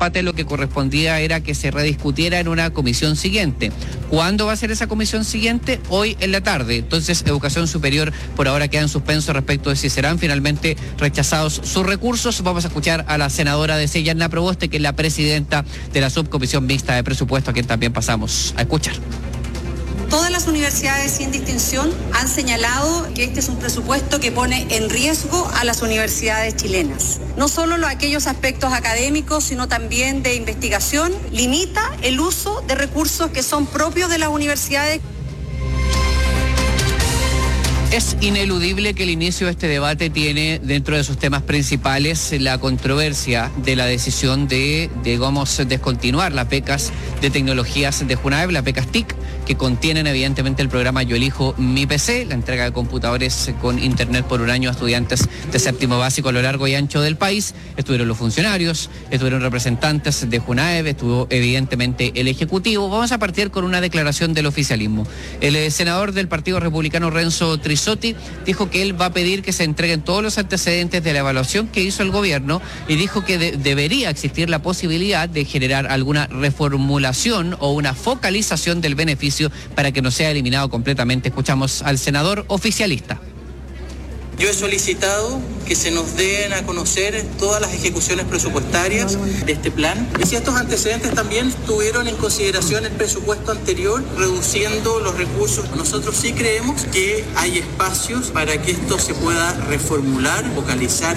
empate lo que correspondía era que se rediscutiera en una comisión siguiente. ¿Cuándo va a ser esa comisión siguiente? Hoy en la tarde. Entonces, Educación Superior por ahora queda en suspenso respecto de si serán finalmente rechazados sus recursos. Vamos a escuchar a la senadora de Yanna Proboste, que es la presidenta de la subcomisión mixta de presupuesto, a quien también pasamos a escuchar. Todas las universidades sin distinción han señalado que este es un presupuesto que pone en riesgo a las universidades chilenas. No solo aquellos aspectos académicos, sino también de investigación, limita el uso de recursos que son propios de las universidades. Es ineludible que el inicio de este debate tiene dentro de sus temas principales la controversia de la decisión de descontinuar las becas de tecnologías de Junaev, las becas TIC, que contienen evidentemente el programa Yo Elijo Mi PC, la entrega de computadores con internet por un año a estudiantes de séptimo básico a lo largo y ancho del país. Estuvieron los funcionarios, estuvieron representantes de Junaev, estuvo evidentemente el Ejecutivo. Vamos a partir con una declaración del oficialismo. El senador del Partido Republicano, Renzo Trisotti, dijo que él va a pedir que se entreguen todos los antecedentes de la evaluación que hizo el gobierno y dijo que debería existir la posibilidad de generar alguna reformulación o una focalización del beneficio para que no sea eliminado completamente. Escuchamos al senador oficialista. Yo he solicitado que se nos den a conocer todas las ejecuciones presupuestarias de este plan. Y si estos antecedentes también tuvieron en consideración el presupuesto anterior, reduciendo los recursos. Nosotros sí creemos que hay espacios para que esto se pueda reformular, focalizar.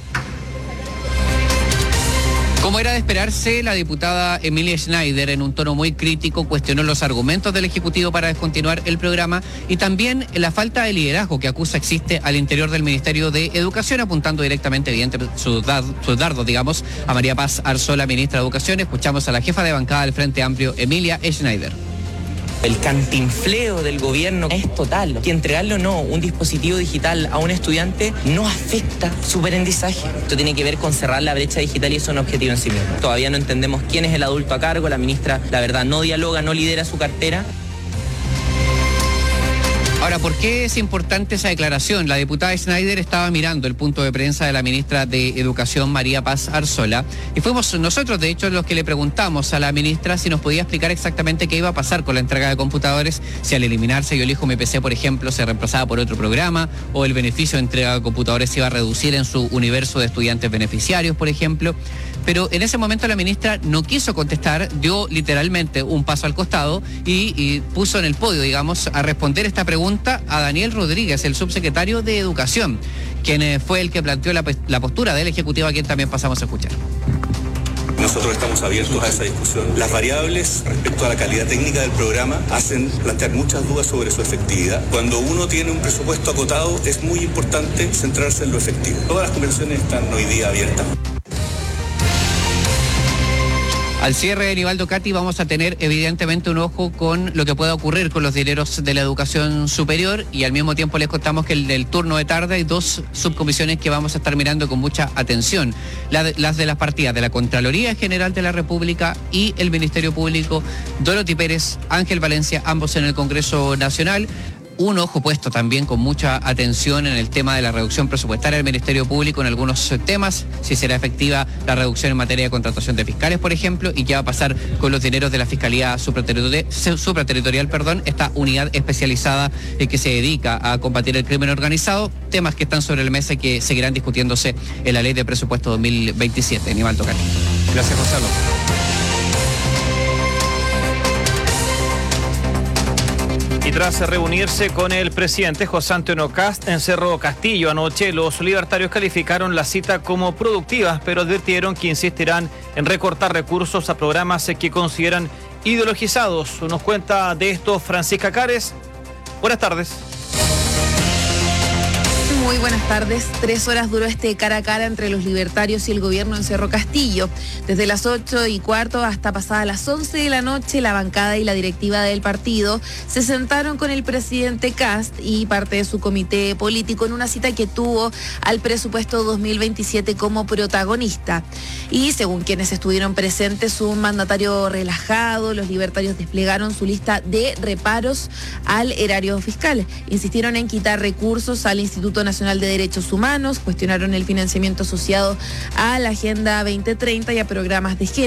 Como era de esperarse, la diputada Emilia Schneider, en un tono muy crítico, cuestionó los argumentos del Ejecutivo para descontinuar el programa y también la falta de liderazgo que acusa existe al interior del Ministerio de Educación, apuntando directamente, evidentemente, sus dardos, a María Paz Arzola, ministra de Educación. Escuchamos a la jefa de bancada del Frente Amplio, Emilia Schneider. El cantinfleo del gobierno es total. Que entregarle o no un dispositivo digital a un estudiante no afecta su aprendizaje. Esto tiene que ver con cerrar la brecha digital y eso es un objetivo en sí mismo. Todavía no entendemos quién es el adulto a cargo. La ministra, la verdad, no dialoga, no lidera su cartera. Ahora, ¿por qué es importante esa declaración? La diputada Schneider estaba mirando el punto de prensa de la ministra de Educación, María Paz Arzola, y fuimos nosotros, de hecho, los que le preguntamos a la ministra si nos podía explicar exactamente qué iba a pasar con la entrega de computadores, si al eliminarse Yo Elijo Mi PC, por ejemplo, se reemplazaba por otro programa, o el beneficio de entrega de computadores se iba a reducir en su universo de estudiantes beneficiarios, por ejemplo. Pero en ese momento la ministra no quiso contestar, dio literalmente un paso al costado y puso en el podio, a responder esta pregunta a Daniel Rodríguez, el subsecretario de Educación, quien fue el que planteó la postura del Ejecutivo, a quien también pasamos a escuchar. Nosotros estamos abiertos a esa discusión. Las variables respecto a la calidad técnica del programa hacen plantear muchas dudas sobre su efectividad. Cuando uno tiene un presupuesto acotado, es muy importante centrarse en lo efectivo. Todas las conversaciones están hoy día abiertas. Al cierre de Nivaldo Cati vamos a tener evidentemente un ojo con lo que pueda ocurrir con los dineros de la educación superior y al mismo tiempo les contamos que el turno de tarde hay dos subcomisiones que vamos a estar mirando con mucha atención. Las de las partidas de la Contraloría General de la República y el Ministerio Público, Dorothy Pérez, Ángel Valencia, ambos en el Congreso Nacional. Un ojo puesto también con mucha atención en el tema de la reducción presupuestaria del Ministerio Público en algunos temas, si será efectiva la reducción en materia de contratación de fiscales, por ejemplo, y qué va a pasar con los dineros de la Fiscalía Supraterritorial, esta unidad especializada que se dedica a combatir el crimen organizado, temas que están sobre la mesa y que seguirán discutiéndose en la Ley de Presupuesto 2027. Nivaldo Cati. Gracias, Gonzalo. Y tras reunirse con el presidente José Antonio Kast en Cerro Castillo anoche, los libertarios calificaron la cita como productiva, pero advirtieron que insistirán en recortar recursos a programas que consideran ideologizados. Nos cuenta de esto Francisca Cares. Buenas tardes. Muy buenas tardes. 3 horas duró este cara a cara entre los libertarios y el gobierno en Cerro Castillo. Desde las 8:15 hasta pasadas las 11 de la noche, la bancada y la directiva del partido se sentaron con el presidente Kast y parte de su comité político en una cita que tuvo al presupuesto 2027 como protagonista. Y según quienes estuvieron presentes, un mandatario relajado, los libertarios desplegaron su lista de reparos al erario fiscal. Insistieron en quitar recursos al Instituto Nacional de Derechos Humanos, cuestionaron el financiamiento asociado a la Agenda 2030 y a programas de género.